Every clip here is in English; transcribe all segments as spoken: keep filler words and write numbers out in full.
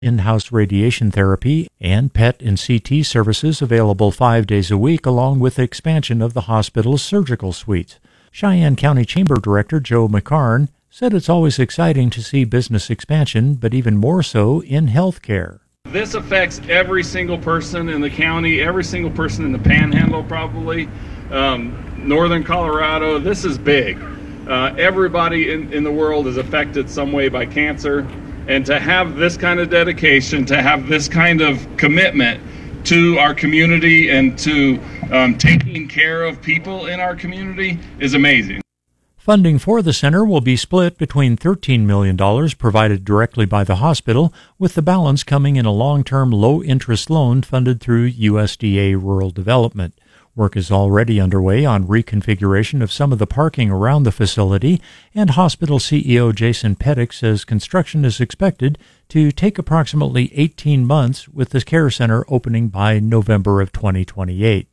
in-house radiation therapy, and P E T and C T services available five days a week, along with the expansion of the hospital's surgical suites. Cheyenne County Chamber Director Joe McCarn said it's always exciting to see business expansion, but even more so in healthcare. This affects every single person in the county, every single person in the Panhandle probably, um, northern Colorado. This is big. Uh, everybody in, in the world is affected some way by cancer. And to have this kind of dedication, to have this kind of commitment to our community and to um, taking care of people in our community is amazing. Funding for the center will be split between thirteen million dollars provided directly by the hospital, with the balance coming in a long-term low-interest loan funded through U S D A Rural Development. Work is already underway on reconfiguration of some of the parking around the facility, and hospital C E O Jason Pettick says construction is expected to take approximately eighteen months, with the care center opening by November of twenty twenty-eight.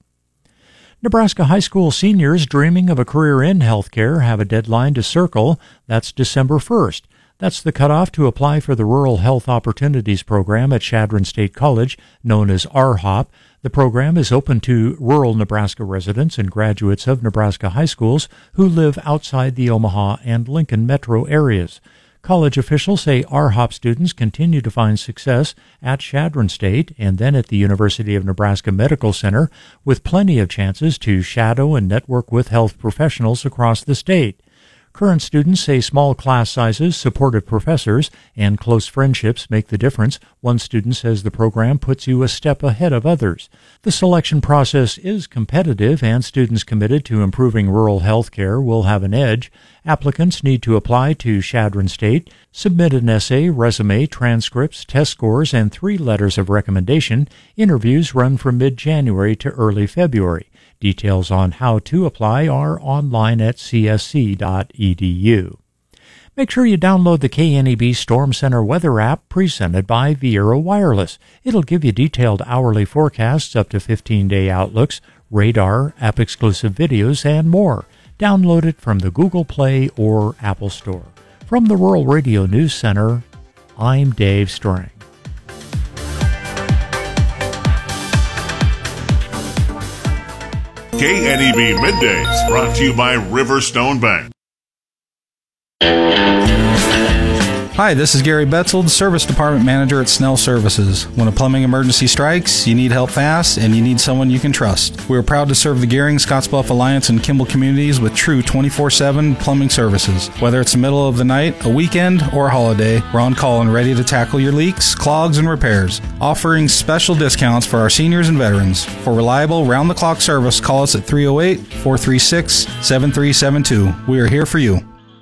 Nebraska high school seniors dreaming of a career in healthcare have a deadline to circle. That's December first. That's the cutoff to apply for the Rural Health Opportunities Program at Chadron State College, known as R HOP. The program is open to rural Nebraska residents and graduates of Nebraska high schools who live outside the Omaha and Lincoln metro areas. College officials say R HOP students continue to find success at Chadron State and then at the University of Nebraska Medical Center, with plenty of chances to shadow and network with health professionals across the state. Current students say small class sizes, supportive professors, and close friendships make the difference. One student says the program puts you a step ahead of others. The selection process is competitive, and students committed to improving rural health care will have an edge. Applicants need to apply to Chadron State, submit an essay, resume, transcripts, test scores, and three letters of recommendation. Interviews run from mid-January to early February. Details on how to apply are online at c s c dot e d u. Make sure you download the K N E B Storm Center weather app presented by Viera Wireless. It'll give you detailed hourly forecasts, up to fifteen-day outlooks, radar, app-exclusive videos, and more. Download it from the Google Play or Apple Store. From the Rural Radio News Center, I'm Dave Strang. K N E B Middays, brought to you by Riverstone Bank. Hi, this is Gary Betzold, Service Department Manager at Snell Services. When a plumbing emergency strikes, you need help fast, and you need someone you can trust. We are proud to serve the Gehring, Scottsbluff Alliance, and Kimball communities with true twenty-four seven plumbing services. Whether it's the middle of the night, a weekend, or a holiday, we're on call and ready to tackle your leaks, clogs, and repairs. Offering special discounts for our seniors and veterans. For reliable, round-the-clock service, call us at three oh eight, four three six, seven three seven two. We are here for you.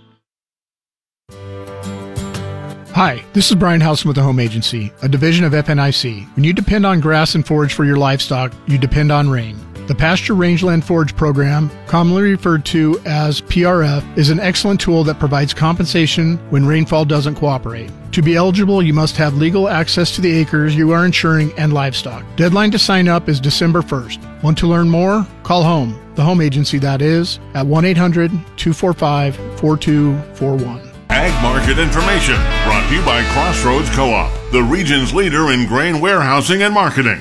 Hi, this is Brian Housen with the Home Agency, a division of F N I C. When you depend on grass and forage for your livestock, you depend on rain. The Pasture Rangeland Forage Program, commonly referred to as P R F, is an excellent tool that provides compensation when rainfall doesn't cooperate. To be eligible, you must have legal access to the acres you are insuring and livestock. Deadline to sign up is December first. Want to learn more? Call HOME, the Home Agency that is, at one eight hundred, two four five, four two four one. Ag Market Information, brought to you by Crossroads Co-op, the region's leader in grain warehousing and marketing.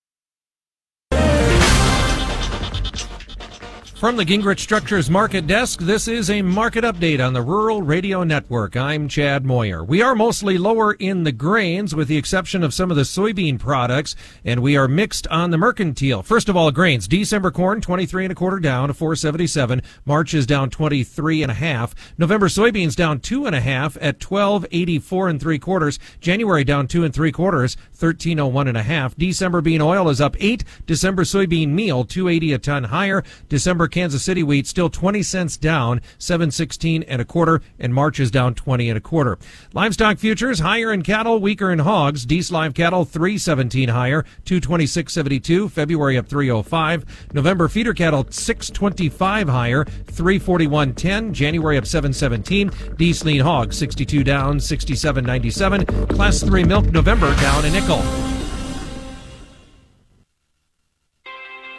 From the Gingrich Structures Market Desk, this is a market update on the Rural Radio Network. I'm Chad Moyer. We are mostly lower in the grains, with the exception of some of the soybean products, and we are mixed on the mercantile. First of all, grains. December corn, twenty-three and a quarter down to four seventy-seven. March is down twenty-three and a half. November soybeans down two and a half at twelve eighty-four and three quarters. January down two and three quarters, thirteen oh one and a half. December bean oil is up eight. December soybean meal, two eighty a ton higher. December Kansas City wheat still twenty cents down, seven sixteen and a quarter, and March is down twenty and a quarter. Livestock futures higher in cattle, weaker in hogs. Dees live cattle three seventeen higher, two twenty-six seventy-two. February up three oh five. November feeder cattle six twenty-five higher, three forty-one ten. January up seven seventeen. Dees lean hog sixty-two down, sixty-seven ninety-seven. Class three milk November down a nickel.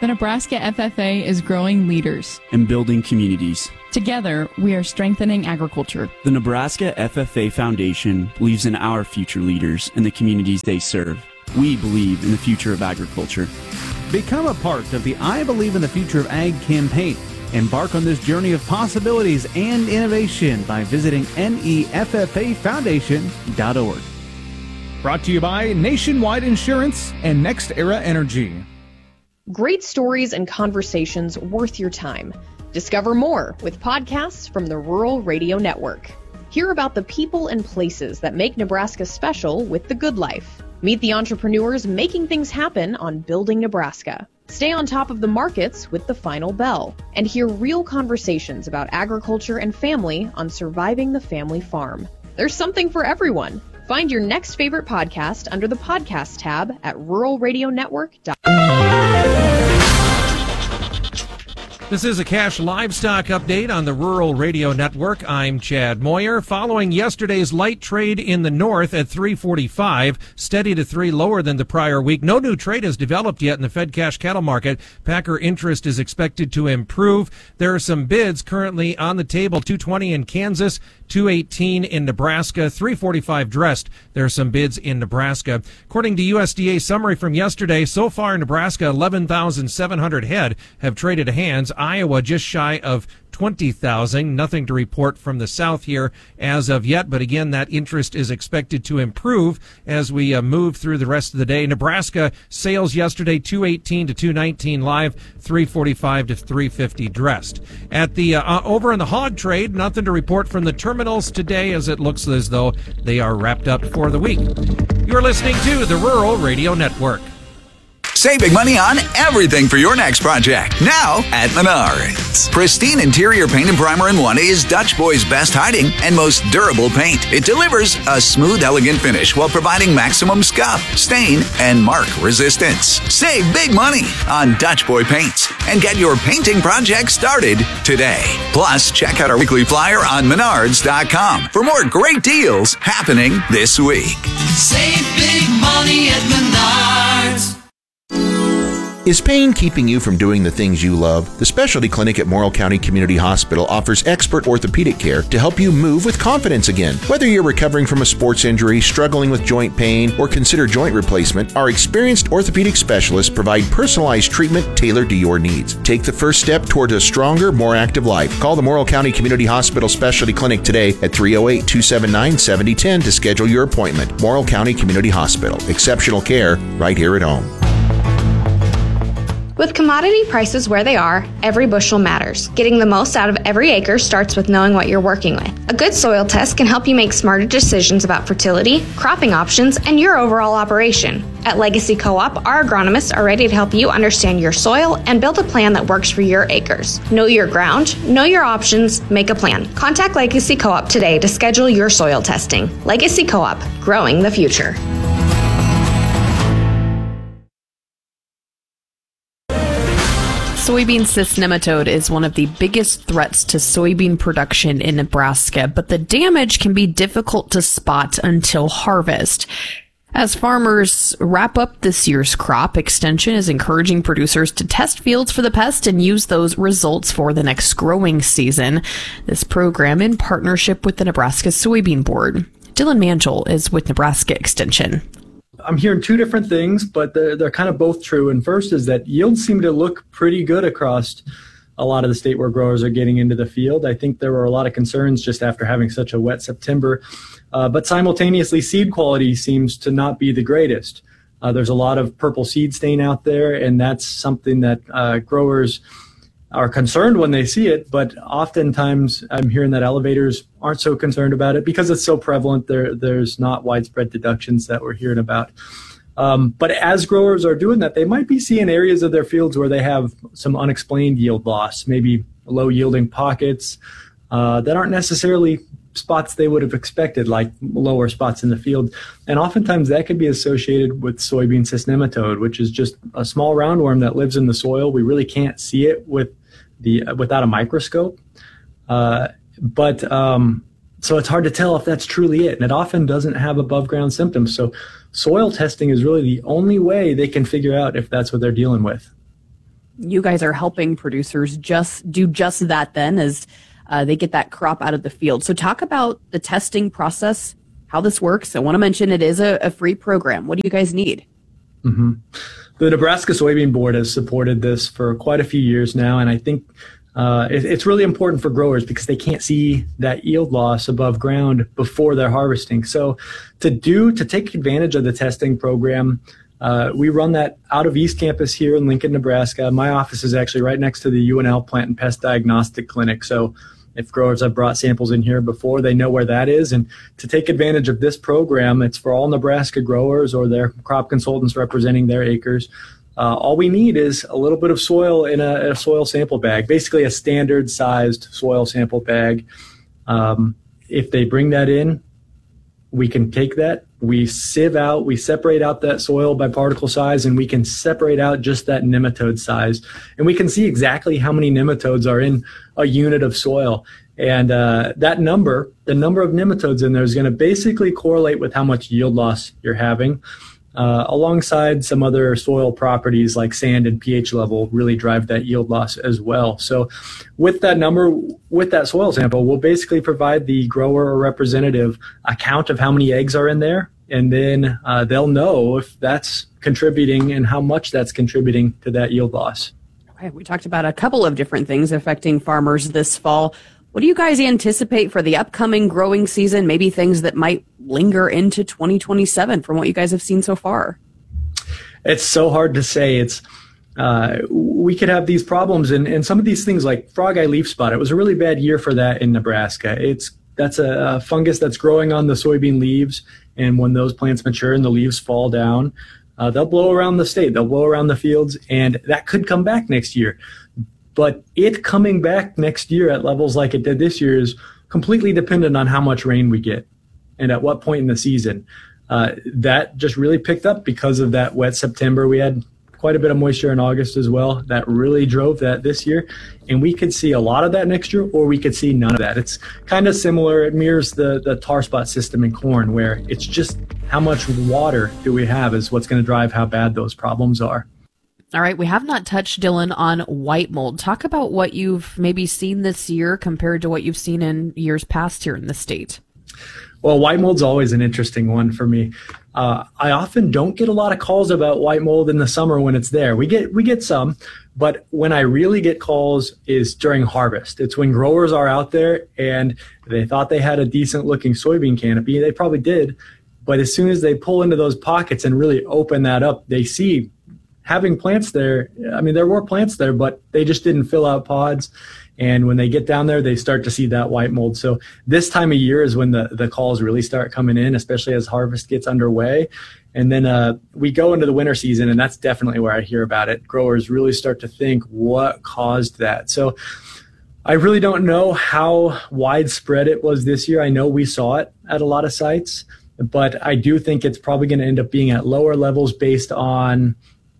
The Nebraska F F A is growing leaders and building communities. Together, we are strengthening agriculture. The Nebraska F F A Foundation believes in our future leaders and the communities they serve. We believe in the future of agriculture. Become a part of the I Believe in the Future of Ag campaign. Embark on this journey of possibilities and innovation by visiting N E F F A foundation dot org. Brought to you by Nationwide Insurance and NextEra Energy. Great stories and conversations worth your time. Discover more with podcasts from the Rural Radio Network. Hear about the people and places that make Nebraska special with The Good Life. Meet the entrepreneurs making things happen on Building Nebraska. Stay on top of the markets with The Final Bell. And hear real conversations about agriculture and family on Surviving the Family Farm. There's something for everyone. Find your next favorite podcast under the podcast tab at rural radio network dot com. This is a cash livestock update on the Rural Radio Network. I'm Chad Moyer. Following yesterday's light trade in the north at three forty-five, steady to three lower than the prior week. No new trade has developed yet in the Fed cash cattle market. Packer interest is expected to improve. There are some bids currently on the table. two twenty in Kansas, two eighteen in Nebraska, three forty-five dressed. There are some bids in Nebraska. According to U S D A summary from yesterday, so far in Nebraska, eleven thousand seven hundred head have traded hands. Iowa just shy of twenty thousand. Nothing to report from the south here as of yet, but again, that interest is expected to improve as we uh, move through the rest of the day. Nebraska sales yesterday, two eighteen to two nineteen live, three forty-five to three fifty dressed. At the uh, over in the hog trade, nothing to report from the terminals today as it looks as though they are wrapped up for the week. You're listening to the Rural Radio Network. Save big money on everything for your next project. Now at Menards. Pristine interior paint and primer in one is Dutch Boy's best hiding and most durable paint. It delivers a smooth, elegant finish while providing maximum scuff, stain, and mark resistance. Save big money on Dutch Boy paints and get your painting project started today. Plus, check out our weekly flyer on menards dot com for more great deals happening this week. Save big money at Menards. Is pain keeping you from doing the things you love? The Specialty Clinic at Morrill County Community Hospital offers expert orthopedic care to help you move with confidence again. Whether you're recovering from a sports injury, struggling with joint pain, or consider joint replacement, our experienced orthopedic specialists provide personalized treatment tailored to your needs. Take the first step toward a stronger, more active life. Call the Morrill County Community Hospital Specialty Clinic today at three oh eight, two seven nine, seven oh one oh to schedule your appointment. Morrill County Community Hospital. Exceptional care right here at home. With commodity prices where they are, every bushel matters. Getting the most out of every acre starts with knowing what you're working with. A good soil test can help you make smarter decisions about fertility, cropping options, and your overall operation. At Legacy Co-op, our agronomists are ready to help you understand your soil and build a plan that works for your acres. Know your ground, know your options, make a plan. Contact Legacy Co-op today to schedule your soil testing. Legacy Co-op, growing the future. Soybean cyst nematode is one of the biggest threats to soybean production in Nebraska, but the damage can be difficult to spot until harvest. As farmers wrap up this year's crop, Extension is encouraging producers to test fields for the pest and use those results for the next growing season. This program in partnership with the Nebraska Soybean Board. Dylan Manchel is with Nebraska Extension. I'm hearing two different things, but they're, they're kind of both true. And first is that yields seem to look pretty good across a lot of the state where growers are getting into the field. I think there were a lot of concerns just after having such a wet September. Uh, but simultaneously, seed quality seems to not be the greatest. Uh, there's a lot of purple seed stain out there, and that's something that uh, growers are concerned when they see it, but oftentimes I'm hearing that elevators aren't so concerned about it because it's so prevalent. There, there's not widespread deductions that we're hearing about. Um, but as growers are doing that, they might be seeing areas of their fields where they have some unexplained yield loss, maybe low yielding pockets uh, that aren't necessarily spots they would have expected, like lower spots in the field. And oftentimes that can be associated with soybean cyst nematode, which is just a small roundworm that lives in the soil. We really can't see it with the uh, without a microscope. Uh, but um, so it's hard to tell if that's truly it. And it often doesn't have above ground symptoms. So soil testing is really the only way they can figure out if that's what they're dealing with. you guys are helping producers just do just that then as uh, they get that crop out of the field. So talk about the testing process, how this works. I want to mention it is a, a free program. What do you guys need? Mm-hmm. The Nebraska Soybean Board has supported this for quite a few years now, and I think uh, it, it's really important for growers because they can't see that yield loss above ground before they're harvesting. So to do to take advantage of the testing program, uh, we run that out of East Campus here in Lincoln, Nebraska. My office is actually right next to the U N L Plant and Pest Diagnostic Clinic. So if growers have brought samples in here before, they know where that is. And to take advantage of this program, it's for all Nebraska growers or their crop consultants representing their acres. Uh, all we need is a little bit of soil in a, a soil sample bag, basically a standard sized soil sample bag. Um, if they bring that in, we can take that, we sieve out, we separate out that soil by particle size, and we can separate out just that nematode size. And we can see exactly how many nematodes are in a unit of soil. And uh, that number, the number of nematodes in there is going to basically correlate with how much yield loss you're having. Uh, alongside some other soil properties like sand and pH level really drive that yield loss as well. So with that number, with that soil sample, we'll basically provide the grower or representative a count of how many eggs are in there, and then uh, they'll know if that's contributing and how much that's contributing to that yield loss. Okay, we talked about a couple of different things affecting farmers this fall. What do you guys anticipate for the upcoming growing season? Maybe things that might linger into twenty twenty-seven from what you guys have seen so far? It's so hard to say. It's uh, we could have these problems, and, and some of these things like frog eye leaf spot. It was a really bad year for that in Nebraska. It's that's a, a fungus that's growing on the soybean leaves, and when those plants mature and the leaves fall down, uh, they'll blow around the state. They'll blow around the fields, and that could come back next year. But it coming back next year at levels like it did this year is completely dependent on how much rain we get and at what point in the season. Uh, that just really picked up because of that wet September. We had quite a bit of moisture in August as well. That really drove that this year. And we could see a lot of that next year, or we could see none of that. It's kind of similar. It mirrors the, the tar spot system in corn, where it's just how much water do we have is what's going to drive how bad those problems are. All right, we have not touched, Dylan, on white mold. Talk about what you've maybe seen this year compared to what you've seen in years past here in the state. Well, white mold's always an interesting one for me. Uh, I often don't get a lot of calls about white mold in the summer when it's there. We get we get some, but when I really get calls is during harvest. It's when growers are out there and they thought they had a decent looking soybean canopy. They probably did, but as soon as they pull into those pockets and really open that up, they see having plants there. I mean, there were plants there, but they just didn't fill out pods. And when they get down there, they start to see that white mold. So this time of year is when the, the calls really start coming in, especially as harvest gets underway. And then uh, we go into the winter season, and that's definitely where I hear about it. Growers really start to think, what caused that? So I really don't know how widespread it was this year. I know we saw it at a lot of sites, but I do think it's probably going to end up being at lower levels based on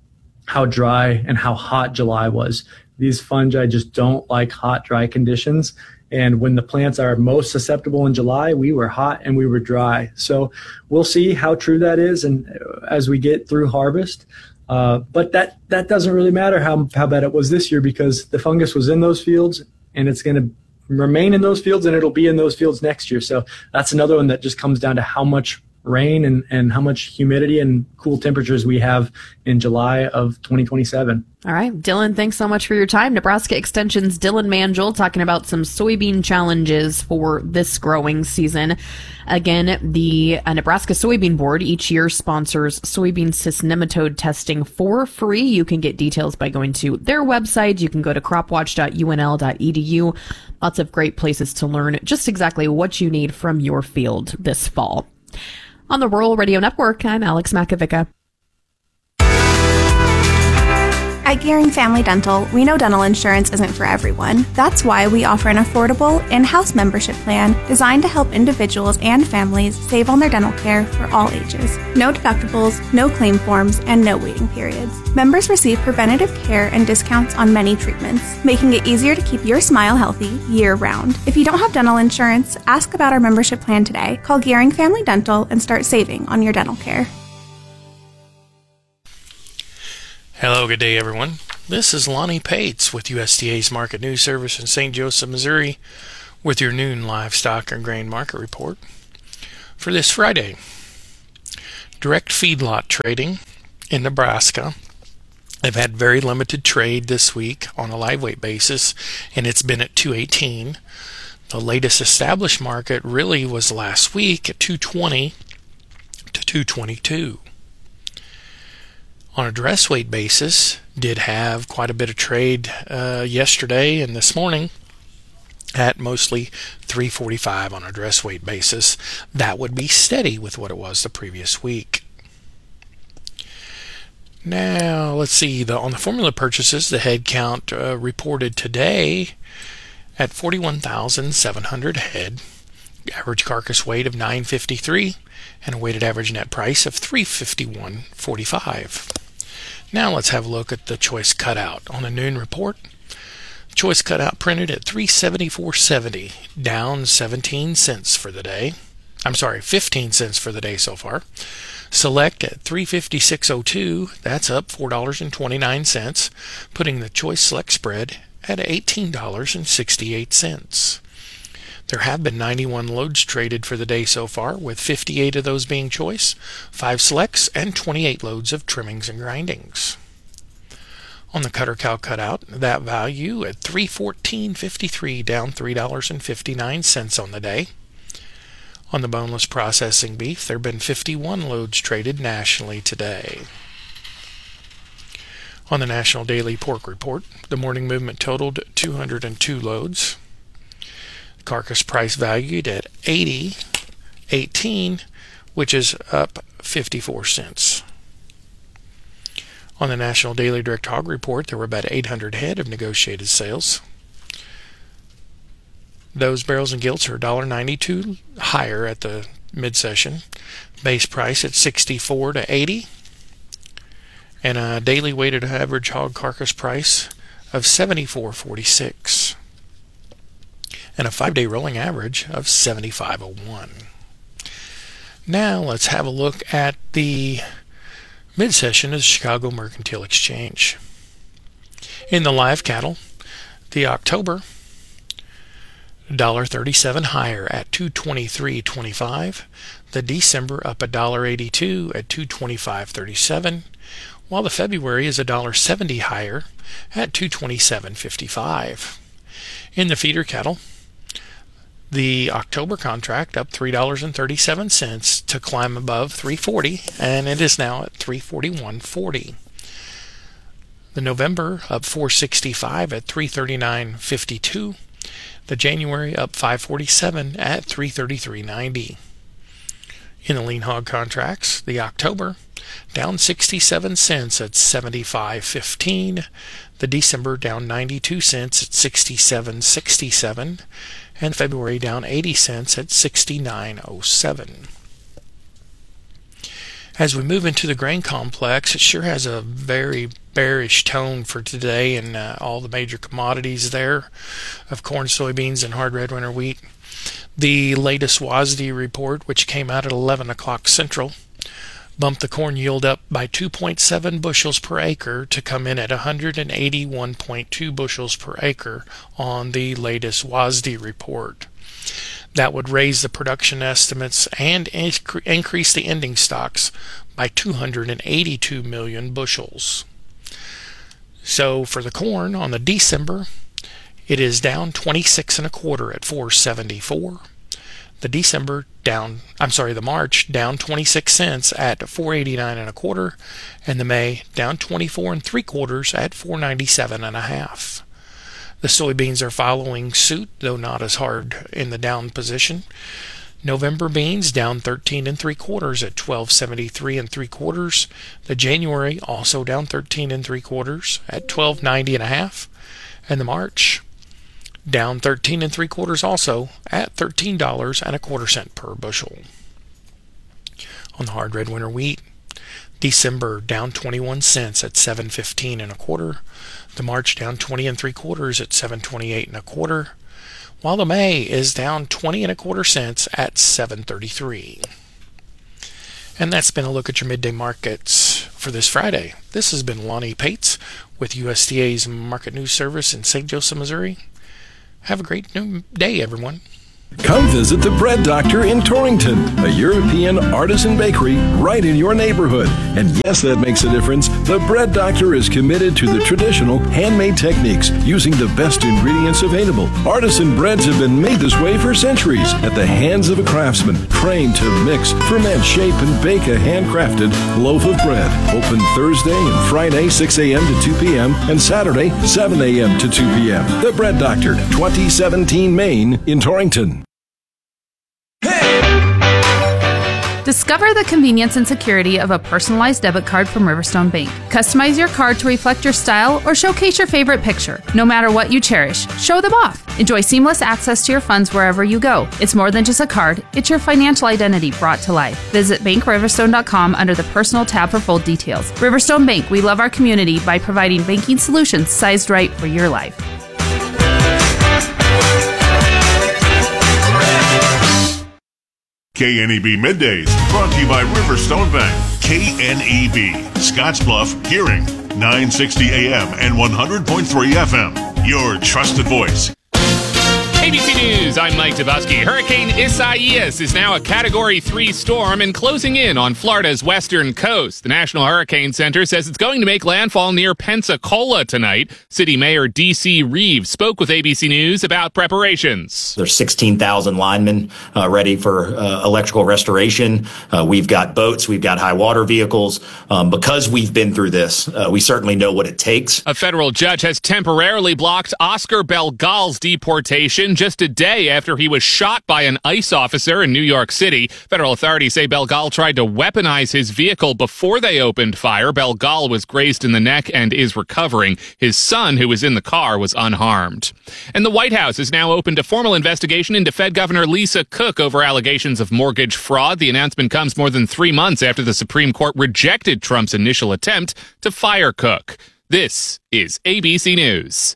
how dry and how hot July was. These fungi just don't like hot, dry conditions. And when the plants are most susceptible in July, we were hot and we were dry. So we'll see how true that is and as we get through harvest. Uh, but that, that doesn't really matter how, how bad it was this year, because the fungus was in those fields and it's going to remain in those fields, and it'll be in those fields next year. So that's another one that just comes down to how much rain and, and how much humidity and cool temperatures we have in July of twenty twenty-seven. All right, Dylan, thanks so much for your time. Nebraska Extension's Dylan Manjul talking about some soybean challenges for this growing season. Again, the uh, Nebraska Soybean Board each year sponsors soybean cyst nematode testing for free. You can get details by going to their website. You can go to cropwatch dot U N L dot E D U. Lots of great places to learn just exactly what you need from your field this fall. On the Rural Radio Network, I'm Alex Makovica. At Gearing Family Dental, we know dental insurance isn't for everyone. That's why we offer an affordable in-house membership plan designed to help individuals and families save on their dental care for all ages. No deductibles, no claim forms, and no waiting periods. Members receive preventative care and discounts on many treatments, making it easier to keep your smile healthy year-round. If you don't have dental insurance, ask about our membership plan today. Call Gearing Family Dental and start saving on your dental care. Hello, good day everyone. This is Lonnie Pates with U S D A's Market News Service in Saint Joseph, Missouri, with your noon livestock and grain market report for this Friday. Direct feedlot trading in Nebraska. They've had very limited trade this week on a live weight basis, and it's been at two eighteen. The latest established market really was last week at two twenty to two twenty-two. On a dress weight basis, did have quite a bit of trade uh, yesterday and this morning at mostly three forty-five on a dress weight basis. That would be steady with what it was the previous week. Now, let's see, the, on the formula purchases, the head count uh, reported today at forty-one thousand seven hundred head, average carcass weight of nine fifty-three, and a weighted average net price of three fifty-one forty-five. Now let's have a look at the choice cutout. On the noon report, choice cutout printed at three seventy-four seventy, down seventeen cents for the day. I'm sorry, fifteen cents for the day so far. Select at three fifty-six oh two, that's up four dollars and twenty-nine cents, putting the choice select spread at eighteen dollars and sixty-eight cents. There have been ninety-one loads traded for the day so far, with fifty-eight of those being choice, five selects, and twenty-eight loads of trimmings and grindings. On the cutter cow cutout, that value at three fourteen fifty-three, down three dollars and fifty-nine cents on the day. On the boneless processing beef, there have been fifty-one loads traded nationally today. On the National Daily Pork Report, the morning movement totaled two hundred two loads. Carcass price valued at eighty eighteen, which is up fifty-four cents. On the National Daily Direct Hog Report, there were about eight hundred head of negotiated sales. Those barrels and gilts are one dollar ninety-two higher at the mid-session. Base price at sixty-four to eighty, and a daily weighted average hog carcass price of seventy-four forty-six. And a five-day rolling average of seventy-five oh one. Now let's have a look at the mid-session of the Chicago Mercantile Exchange. In the live cattle, the October, one dollar thirty-seven higher at two twenty-three twenty-five. The December up one dollar eighty-two at two twenty-five thirty-seven, while the February is one dollar seventy higher at two twenty-seven fifty-five. In the feeder cattle, the October contract up three dollars and thirty-seven cents to climb above three forty, and it is now at three forty-one forty. The November up four sixty-five at three thirty-nine fifty-two. The January up five forty-seven at three thirty-three ninety. In the lean hog contracts, the October down sixty-seven cents at seventy-five fifteen. The December down ninety-two cents at sixty-seven sixty-seven. And February down eighty cents at sixty-nine oh seven. As we move into the grain complex, it sure has a very bearish tone for today in uh, all the major commodities there of corn, soybeans, and hard red winter wheat. The latest W A S D report, which came out at eleven o'clock Central, bumped the corn yield up by two point seven bushels per acre to come in at one hundred eighty-one point two bushels per acre on the latest W A S D report. That would raise the production estimates and incre- increase the ending stocks by two hundred eighty-two million bushels. So for the corn on the December, it is down twenty-six and a quarter at four seventy-four. The December down, I'm sorry, the March down twenty-six cents at four eighty-nine and a quarter, and the May down twenty-four and three quarters at four ninety-seven and a half. The soybeans are following suit, though not as hard in the down position. November beans down thirteen and three quarters at twelve seventy-three and three quarters. The January also down thirteen and three quarters at twelve ninety and a half, and the March down thirteen and three quarters also at thirteen dollars and a quarter cent per bushel. On the hard red winter wheat, December down twenty-one cents at seven fifteen and a quarter. The March down twenty and three quarters at seven twenty-eight and a quarter, while the May is down twenty and a quarter cents at seven thirty-three. And that's been a look at your midday markets for this Friday. This has been Lonnie Pates with U S D A's Market News Service in Saint Joseph, Missouri. Have a great day, everyone. Come visit the Bread Doctor in Torrington, a European artisan bakery right in your neighborhood. And yes, that makes a difference. The Bread Doctor is committed to the traditional handmade techniques using the best ingredients available. Artisan breads have been made this way for centuries at the hands of a craftsman trained to mix, ferment, shape, and bake a handcrafted loaf of bread. Open Thursday and Friday, six a.m. to two p.m. and Saturday, seven a.m. to two p.m. The Bread Doctor, twenty seventeen Main in Torrington. Discover the convenience and security of a personalized debit card from Riverstone Bank. Customize your card to reflect your style or showcase your favorite picture. No matter what you cherish, show them off. Enjoy seamless access to your funds wherever you go. It's more than just a card, it's your financial identity brought to life. Visit bank riverstone dot com under the Personal tab for full details. Riverstone Bank, we love our community by providing banking solutions sized right for your life. K N E B Middays, brought to you by Riverstone Bank. K N E B, Scottsbluff, Gearing, nine sixty A M and one hundred point three F M. Your trusted voice. A B C News, I'm Mike Dubusky. Hurricane Isaias is now a Category three storm and closing in on Florida's western coast. The National Hurricane Center says it's going to make landfall near Pensacola tonight. City Mayor D C Reeves spoke with A B C News about preparations. There's sixteen thousand linemen uh, ready for uh, electrical restoration. Uh, we've got boats, we've got high water vehicles. Um, because we've been through this, uh, we certainly know what it takes. A federal judge has temporarily blocked Oscar Belgal's deportation just a day after he was shot by an ICE officer in New York City. Federal authorities say Belgal tried to weaponize his vehicle before they opened fire. Belgal was grazed in the neck and is recovering. His son, who was in the car, was unharmed. And the White House is now open to formal investigation into Fed Governor Lisa Cook over allegations of mortgage fraud. The announcement comes more than three months after the Supreme Court rejected Trump's initial attempt to fire Cook. This is A B C News.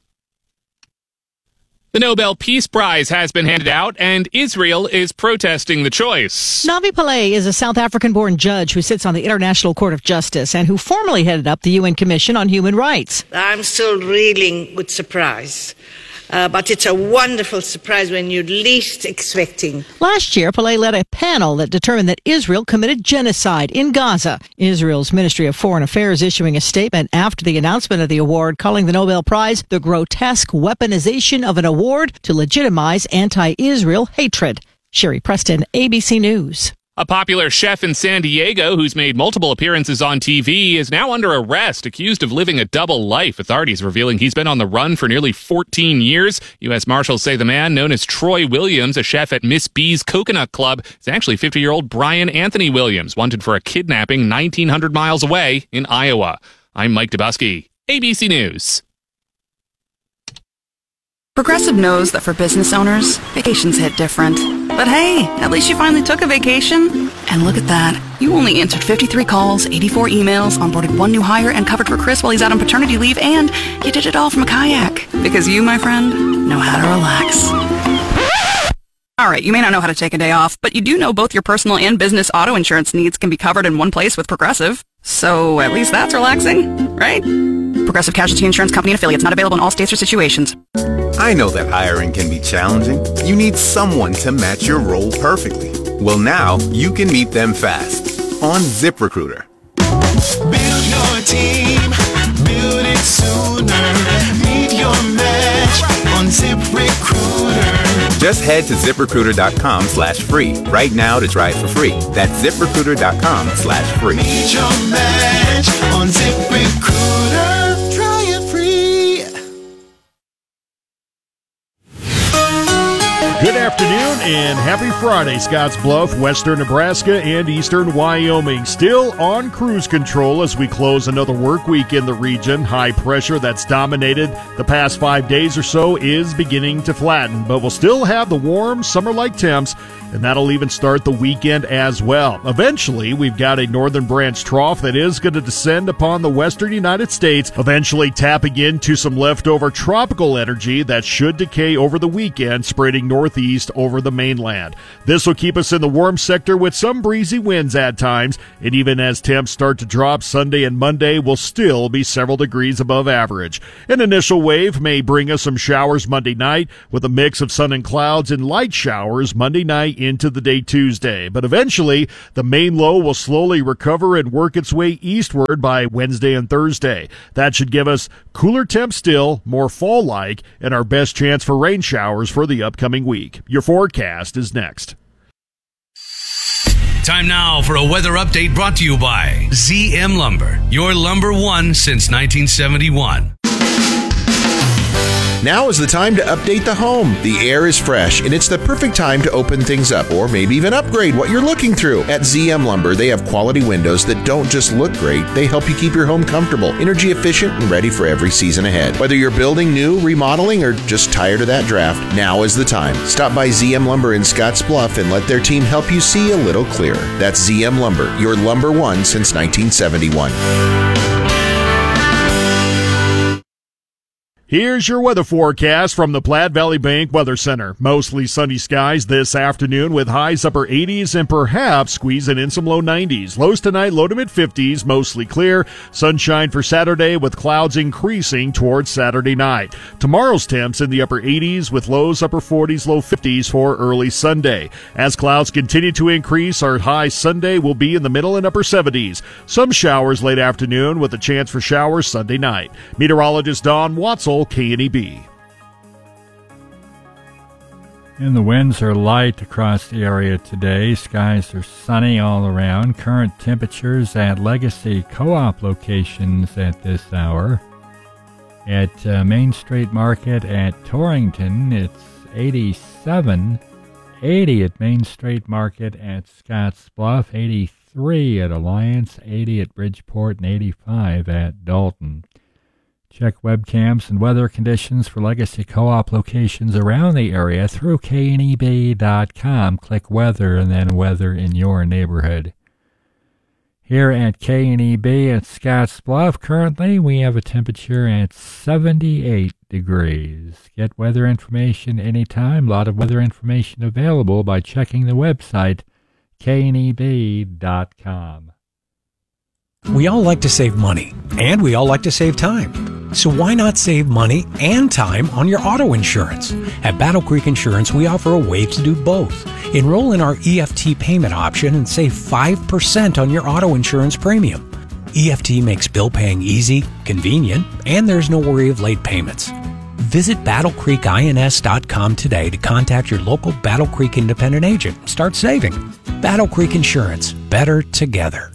The Nobel Peace Prize has been handed out, and Israel is protesting the choice. Navi Pillay is a South African-born judge who sits on the International Court of Justice and who formerly headed up the U N Commission on Human Rights. I'm still reeling with surprise. Uh, but it's a wonderful surprise when you're least expecting. Last year, Pillay led a panel that determined that Israel committed genocide in Gaza. Israel's Ministry of Foreign Affairs issuing a statement after the announcement of the award, calling the Nobel Prize the grotesque weaponization of an award to legitimize anti-Israel hatred. Sherry Preston, A B C News. A popular chef in San Diego who's made multiple appearances on T V is now under arrest, accused of living a double life. Authorities revealing he's been on the run for nearly fourteen years. U S Marshals say the man, known as Troy Williams, a chef at Miss B's Coconut Club, is actually fifty-year-old Brian Anthony Williams, wanted for a kidnapping nineteen hundred miles away in Iowa. I'm Mike Dubusky, A B C News. Progressive knows that for business owners, vacations hit different. But hey, at least you finally took a vacation. And look at that. You only answered fifty-three calls, eighty-four emails, onboarded one new hire, and covered for Chris while he's out on paternity leave, and you did it all from a kayak. Because you, my friend, know how to relax. Alright, you may not know how to take a day off, but you do know both your personal and business auto insurance needs can be covered in one place with Progressive. So at least that's relaxing, right? Progressive Casualty Insurance Company and affiliates, not available in all states or situations. I know that hiring can be challenging. You need someone to match your role perfectly. Well, now you can meet them fast on ZipRecruiter. Build your team, build it sooner. Meet your match on ZipRecruiter. Just head to ZipRecruiter.com slash free right now to try it for free. That's ZipRecruiter.com slash free. Meet your match on ZipRecruiter. Try it free. Good afternoon and happy Friday, Scottsbluff, western Nebraska, and eastern Wyoming. Still on cruise control as we close another work week in the region. High pressure that's dominated the past five days or so is beginning to flatten, but we'll still have the warm summer-like temps and that'll even start the weekend as well. Eventually, we've got a northern branch trough that is going to descend upon the western United States, eventually tapping into some leftover tropical energy that should decay over the weekend, spreading northeast over the mainland. This will keep us in the warm sector with some breezy winds at times, and even as temps start to drop, Sunday and Monday will still be several degrees above average. An initial wave may bring us some showers Monday night, with a mix of sun and clouds and light showers Monday night into the day Tuesday. But eventually, the main low will slowly recover and work its way eastward by Wednesday and Thursday. That should give us cooler temps still, more fall-like, and our best chance for rain showers for the upcoming week. Your forecast is next. Time now for a weather update brought to you by Z M Lumber, your lumber one since nineteen seventy-one. Now is the time to update the home. The air is fresh, and it's the perfect time to open things up or maybe even upgrade what you're looking through. At Z M Lumber, they have quality windows that don't just look great, they help you keep your home comfortable, energy efficient, and ready for every season ahead. Whether you're building new, remodeling, or just tired of that draft, now is the time. Stop by Z M Lumber in Scotts Bluff and let their team help you see a little clearer. That's Z M Lumber, your lumber one since nineteen seventy-one. Here's your weather forecast from the Platte Valley Bank Weather Center. Mostly sunny skies this afternoon with highs upper eighties and perhaps squeezing in some low nineties. Lows tonight, low to mid fifties, mostly clear. Sunshine for Saturday with clouds increasing towards Saturday night. Tomorrow's temps in the upper eighties with lows upper forties, low fifties for early Sunday. As clouds continue to increase, our high Sunday will be in the middle and upper seventies. Some showers late afternoon with a chance for showers Sunday night. Meteorologist Don Watzel, K N E B. And the winds are light across the area today. Skies are sunny all around. Current temperatures at Legacy Co-op locations at this hour. At uh, Main Street Market at Torrington, it's eighty-seven. eighty at Main Street Market at Scotts Bluff. eighty-three at Alliance. eighty at Bridgeport. And eighty-five at Dalton. Check webcams and weather conditions for Legacy Co-op locations around the area through K N E B dot com. Click weather and then weather in your neighborhood. Here at K N E B at Scotts Bluff, currently we have a temperature at seventy-eight degrees. Get weather information anytime. A lot of weather information available by checking the website K N E B dot com. We all like to save money, and we all like to save time. So why not save money and time on your auto insurance? At Battle Creek Insurance, we offer a way to do both. Enroll in our E F T payment option and save five percent on your auto insurance premium. E F T makes bill paying easy, convenient, and there's no worry of late payments. Visit battle creek ins dot com today to contact your local Battle Creek independent agent and start saving. Battle Creek Insurance, better together.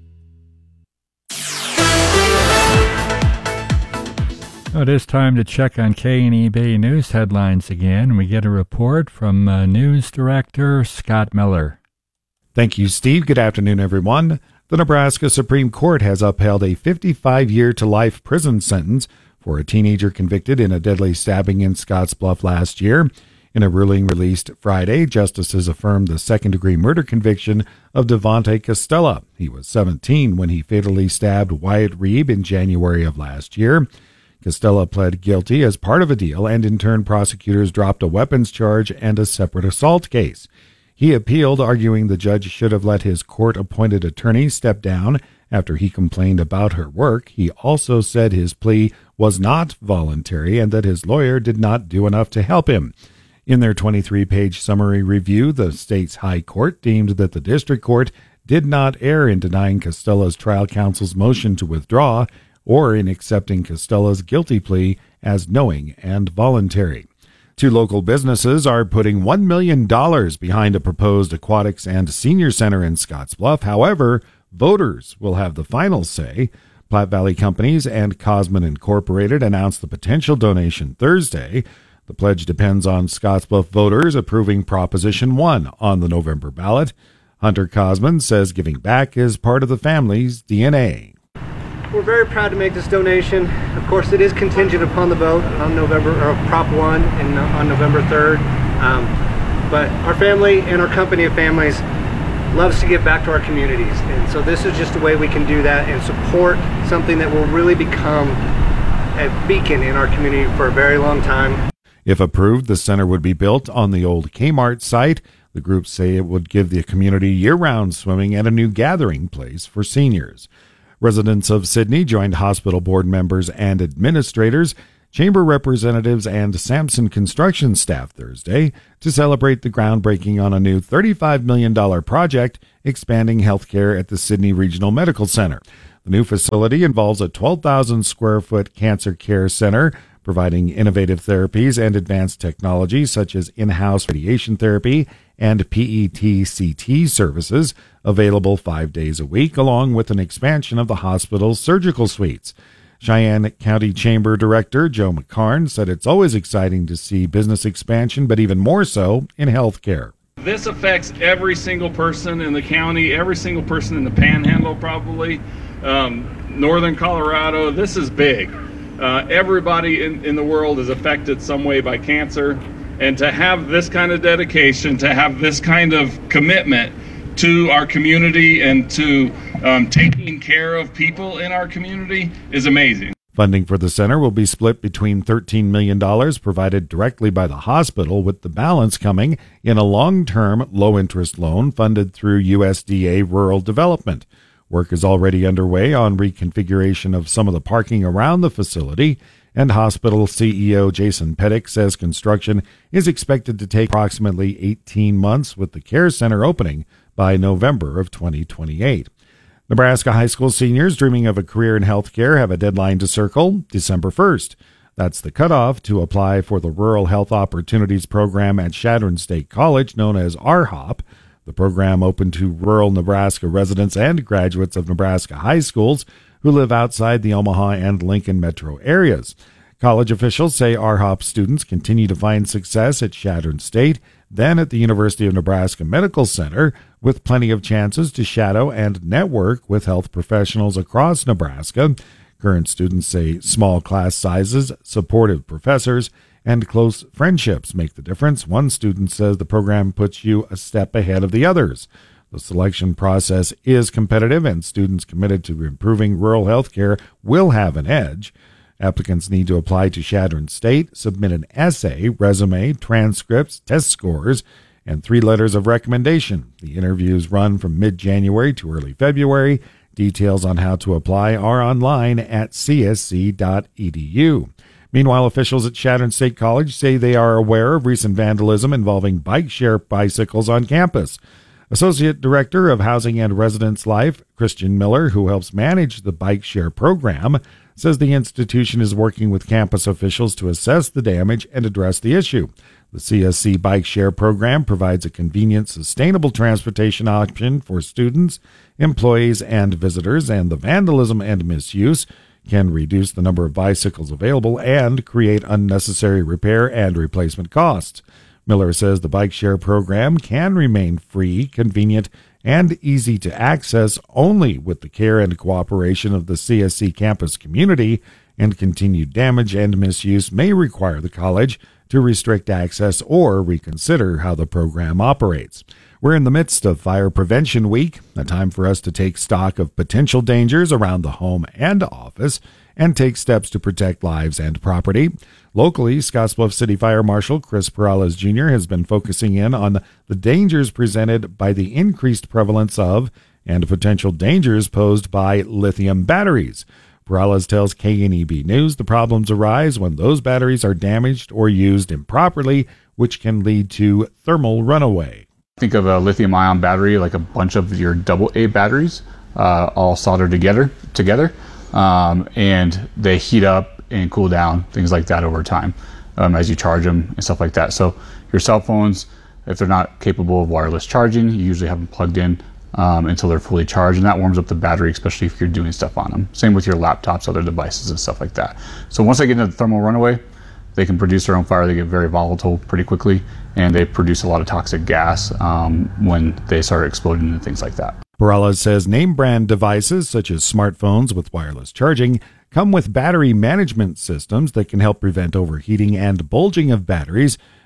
Well, it is time to check on K N E B news headlines again. We get a report from uh, News Director Scott Miller. Thank you, Steve. Good afternoon, everyone. The Nebraska Supreme Court has upheld a fifty-five-year to life prison sentence for a teenager convicted in a deadly stabbing in Scotts Bluff last year. In a ruling released Friday, justices affirmed the second-degree murder conviction of Devontae Costella. He was seventeen when he fatally stabbed Wyatt Reeb in January of last year. Costella pled guilty as part of a deal, and in turn prosecutors dropped a weapons charge and a separate assault case. He appealed, arguing the judge should have let his court-appointed attorney step down after he complained about her work. He also said his plea was not voluntary and that his lawyer did not do enough to help him. In their twenty-three page summary review, the state's high court deemed that the district court did not err in denying Costella's trial counsel's motion to withdraw or in accepting Costella's guilty plea as knowing and voluntary. Two local businesses are putting one million dollars behind a proposed aquatics and senior center in Scotts Bluff. However, voters will have the final say. Platte Valley Companies and Cosman Incorporated announced the potential donation Thursday. The pledge depends on Scotts Bluff voters approving Proposition one on the November ballot. Hunter Cosman says giving back is part of the family's D N A. We're very proud to make this donation. Of course, it is contingent upon the vote on November, or Prop one and on November third. Um, but our family and our company of families loves to give back to our communities. And so this is just a way we can do that and support something that will really become a beacon in our community for a very long time. If approved, the center would be built on the old Kmart site. The groups say it would give the community year-round swimming and a new gathering place for seniors. Residents of Sydney joined hospital board members and administrators, chamber representatives, and Sampson construction staff Thursday to celebrate the groundbreaking on a new thirty-five million dollars project expanding healthcare at the Sydney Regional Medical Center. The new facility involves a twelve thousand square foot cancer care center, providing innovative therapies and advanced technologies such as in-house radiation therapy and P E T C T services available five days a week, along with an expansion of the hospital's surgical suites. Cheyenne County Chamber Director Joe McCarn said it's always exciting to see business expansion, but even more so in healthcare. This affects every single person in the county, every single person in the Panhandle probably, um, northern Colorado. This is big. Uh, everybody in, in the world is affected some way by cancer, and to have this kind of dedication, to have this kind of commitment to our community and to um, taking care of people in our community is amazing. Funding for the center will be split between thirteen million dollars provided directly by the hospital, with the balance coming in a long-term, low-interest loan funded through U S D A Rural Development. Work is already underway on reconfiguration of some of the parking around the facility, and hospital C E O Jason Pettick says construction is expected to take approximately eighteen months, with the care center opening by November of twenty twenty-eight. Nebraska high school seniors dreaming of a career in healthcare have a deadline to circle, December first. That's the cutoff to apply for the Rural Health Opportunities Program at Chadron State College, known as R HOP. The program open to rural Nebraska residents and graduates of Nebraska high schools who live outside the Omaha and Lincoln metro areas. College officials say R HOP students continue to find success at Chadron State, then at the University of Nebraska Medical Center, with plenty of chances to shadow and network with health professionals across Nebraska. Current students say small class sizes, supportive professors, and close friendships make the difference. One student says the program puts you a step ahead of the others. The selection process is competitive, and students committed to improving rural health care will have an edge. Applicants need to apply to Chadron State, submit an essay, resume, transcripts, test scores, and three letters of recommendation. The interviews run from mid-January to early February. Details on how to apply are online at c s c dot e d u. Meanwhile, officials at Chadron State College say they are aware of recent vandalism involving bike share bicycles on campus. Associate Director of Housing and Residence Life, Christian Miller, who helps manage the bike share program, says the institution is working with campus officials to assess the damage and address the issue. The C S C Bike Share program provides a convenient, sustainable transportation option for students, employees, and visitors, and the vandalism and misuse can reduce the number of bicycles available and create unnecessary repair and replacement costs. Miller says the bike share program can remain free, convenient, and easy to access only with the care and cooperation of the C S C campus community, and continued damage and misuse may require the college to restrict access or reconsider how the program operates. We're in the midst of Fire Prevention Week, a time for us to take stock of potential dangers around the home and office and take steps to protect lives and property. Locally, Scottsbluff City Fire Marshal Chris Perales Junior has been focusing in on the dangers presented by the increased prevalence of and potential dangers posed by lithium batteries. Perales tells K N E B News the problems arise when those batteries are damaged or used improperly, which can lead to thermal runaway. Think of a lithium-ion battery like a bunch of your double A batteries, uh, all soldered together, together, um, and they heat up and cool down, things like that over time um, as you charge them and stuff like that. So your cell phones, if they're not capable of wireless charging, you usually have them plugged in um, until they're fully charged, and that warms up the battery, especially if you're doing stuff on them. Same with your laptops, other devices and stuff like that. So once they get into the thermal runaway, they can produce their own fire. They get very volatile pretty quickly, and they produce a lot of toxic gas um, when they start exploding and things like that. Perales says name brand devices such as smartphones with wireless charging come with battery management systems that can help prevent overheating and bulging of batteries,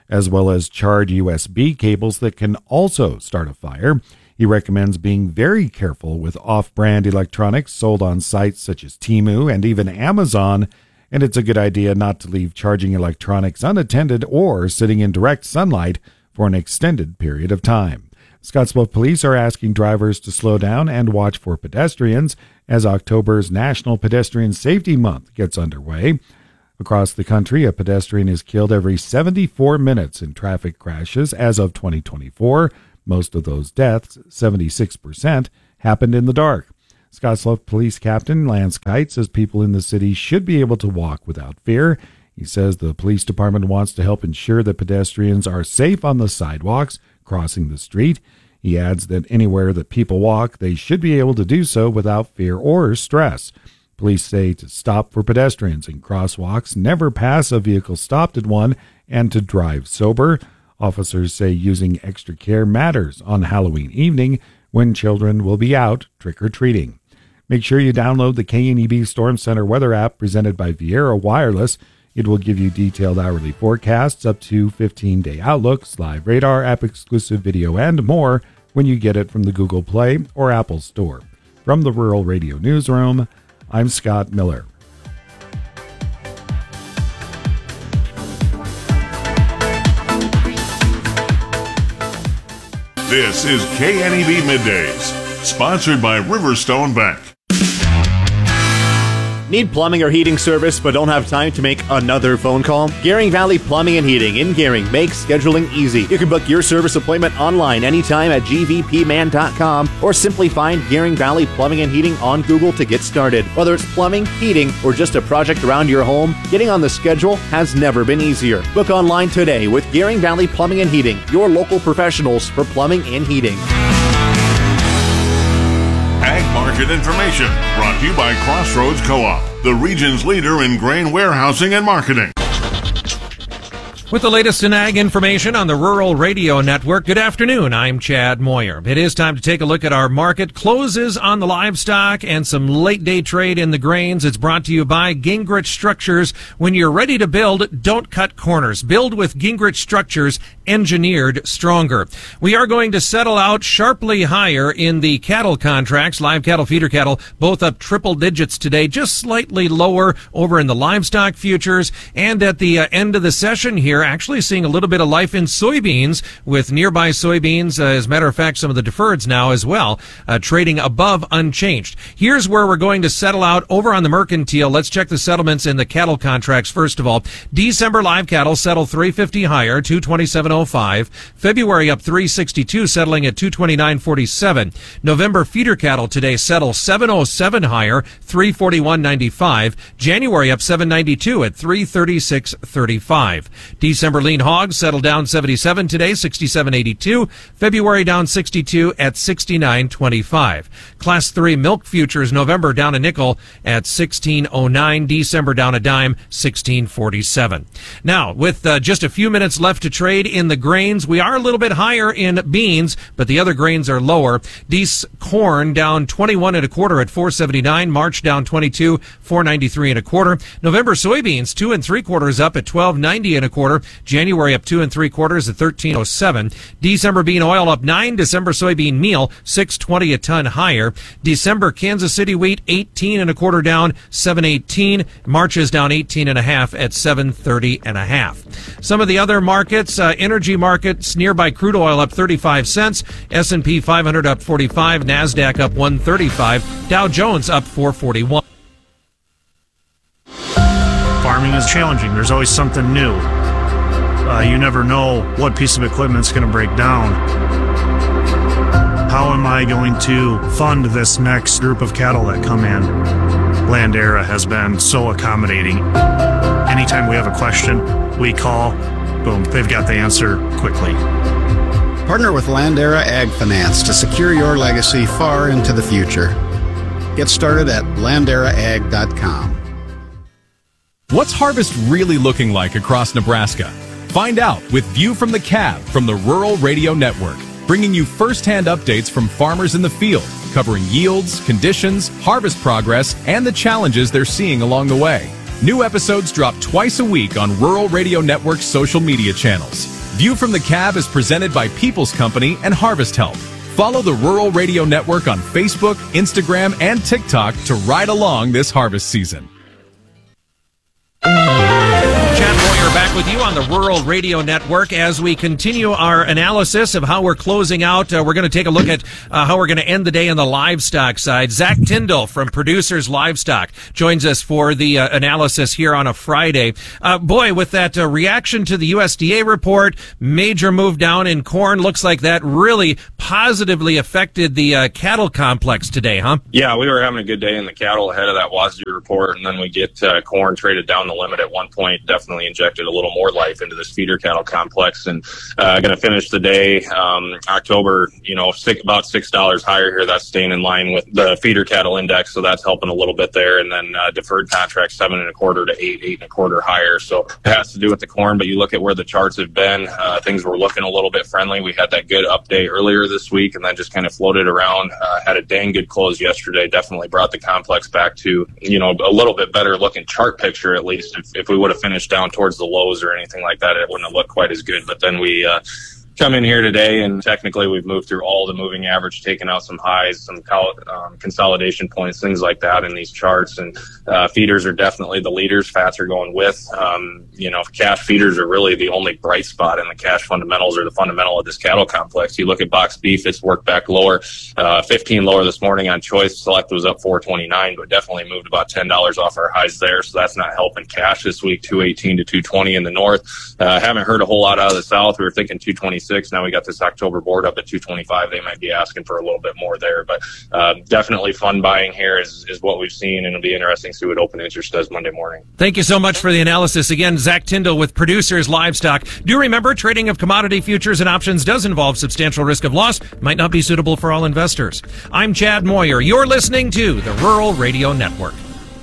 as well as charred U S B cables that can also start a fire. He recommends being very careful with off-brand electronics sold on sites such as Temu and even Amazon, and it's a good idea not to leave charging electronics unattended or sitting in direct sunlight for an extended period of time. Scottsbluff police are asking drivers to slow down and watch for pedestrians as October's National Pedestrian Safety Month gets underway. Across the country, a pedestrian is killed every seventy-four minutes in traffic crashes as of twenty twenty-four. Most of those deaths, seventy-six percent, happened in the dark. Scottsbluff Police Captain Lance Kite says people in the city should be able to walk without fear. He says the police department wants to help ensure that pedestrians are safe on the sidewalks crossing the street. He adds that anywhere that people walk, they should be able to do so without fear or stress. Police say to stop for pedestrians in crosswalks, never pass a vehicle stopped at one, and to drive sober. Officers say using extra care matters on Halloween evening when children will be out trick-or-treating. Make sure you download the K N E B Storm Center weather app presented by Viera Wireless. It will give you detailed hourly forecasts, up to fifteen-day outlooks, live radar, app-exclusive video, and more when you get it from the Google Play or Apple Store. From the Rural Radio Newsroom, I'm Scott Miller. This is K N E B Middays, sponsored by Riverstone Bank. Need plumbing or heating service but don't have time to make another phone call? Gearing Valley Plumbing and Heating in Gearing makes scheduling easy. You can book your service appointment online anytime at G V P man dot com or simply find Gearing Valley Plumbing and Heating on Google to get started. Whether it's plumbing, heating, or just a project around your home, getting on the schedule has never been easier. Book online today with Gearing Valley Plumbing and Heating, your local professionals for plumbing and heating. Ag Market Information, brought to you by Crossroads Co-op, the region's leader in grain warehousing and marketing. With the latest in ag information on the Rural Radio Network, good afternoon. I'm Chad Moyer. It is time to take a look at our market closes on the livestock and some late day trade in the grains. It's brought to you by Gingrich Structures. When you're ready to build, don't cut corners. Build with Gingrich Structures, engineered stronger. We are going to settle out sharply higher in the cattle contracts, live cattle, feeder cattle, both up triple digits today, just slightly lower over in the livestock futures. And at the uh, end of the session here, actually seeing a little bit of life in soybeans with nearby soybeans, uh, as a matter of fact, some of the deferreds now as well, uh, trading above unchanged. Here's where we're going to settle out over on the mercantile. Let's check the settlements in the cattle contracts first of all. December live cattle settle three fifty higher, two twenty-seven oh five. February up three sixty-two, settling at two twenty-nine forty-seven. November feeder cattle today settle seven oh seven higher, three forty-one ninety-five. January up seven ninety-two at three thirty-six thirty-five. December lean hogs settled down seventy-seven today, sixty-seven eighty-two. February down sixty-two at sixty-nine twenty-five. Class three milk futures November down a nickel at sixteen oh nine. December down a dime, sixteen forty-seven. Now, with uh, just a few minutes left to trade in the grains, we are a little bit higher in beans, but the other grains are lower. Dees corn down twenty-one and a quarter at four seventy-nine. March down twenty-two, four ninety-three and a quarter. November soybeans two and three quarters up at twelve ninety and a quarter. January up two and three quarters at thirteen oh seven. December bean oil up nine. December soybean meal six twenty a ton higher. December Kansas City wheat eighteen and a quarter down, seven eighteen. March is down eighteen and a half at seven thirty and a half. Some of the other markets, uh, energy markets nearby crude oil up thirty-five cents. S and P five hundred up forty-five. NASDAQ up one thirty-five. Dow Jones up four forty-one. Farming is challenging. There's always something new. Uh, you never know what piece of equipment's going to break down. How am I going to fund this next group of cattle that come in? Landera has been so accommodating. Anytime we have a question, we call, boom, they've got the answer quickly. Partner with Landera Ag Finance to secure your legacy far into the future. Get started at landera ag dot com. What's harvest really looking like across Nebraska? Find out with View from the Cab from the Rural Radio Network, bringing you first-hand updates from farmers in the field, covering yields, conditions, harvest progress, and the challenges they're seeing along the way. New episodes drop twice a week on Rural Radio Network's social media channels. View from the Cab is presented by People's Company and Harvest Help. Follow the Rural Radio Network on Facebook, Instagram, and TikTok to ride along this harvest season. Chad Moyer back with you on the Rural Radio Network as we continue our analysis of how we're closing out. Uh, we're going to take a look at uh, how we're going to end the day on the livestock side. Zach Tyndall from Producers Livestock joins us for the uh, analysis here on a Friday. Uh, boy, with that uh, reaction to the U S D A report, major move down in corn, looks like that really positively affected the uh, cattle complex today, huh? Yeah, we were having a good day in the cattle ahead of that W A S D report, and then we get uh, corn traded down the limit at one point, definitely injected a little more life into this feeder cattle complex, and uh, going to finish the day um, October, you know, six, about six dollars higher here. That's staying in line with the feeder cattle index, so that's helping a little bit there. And then uh, deferred contracts seven and a quarter to eight, eight and a quarter higher. So it has to do with the corn. But you look at where the charts have been, uh, things were looking a little bit friendly. We had that good update earlier this week, and then just kind of floated around. Uh, had a dang good close yesterday. Definitely brought the complex back to, you know, a little bit better looking chart picture at least. If, if we would have finished down towards the lows or anything like that, it wouldn't have looked quite as good. But then we uh, come in here today, and technically we've moved through all the moving average, taken out some highs, some col- um, consolidation points, things like that in these charts. And uh, feeders are definitely the leaders. Fats are going with. Um, you know, cash feeders are really the only bright spot in the cash fundamentals, or the fundamental of this cattle complex. You look at box beef, it's worked back lower, uh, fifteen lower this morning on choice. Select was up four twenty-nine, but definitely moved about ten dollars off our highs there. So that's not helping cash this week. two eighteen to two twenty in the north. Uh, haven't heard a whole lot out of the south. We were thinking two twenty-six. Now we got this October board up at two twenty-five. They might be asking for a little bit more there, but uh, definitely fun buying here is, is what we've seen, and it'll be interesting to see what open interest does Monday morning. Thank you so much for the analysis. Again, Zach Tyndall with Producers Livestock. Do remember, trading of commodity futures and options does involve substantial risk of loss. Might not be suitable for all investors. I'm Chad Moyer. You're listening to the Rural Radio Network.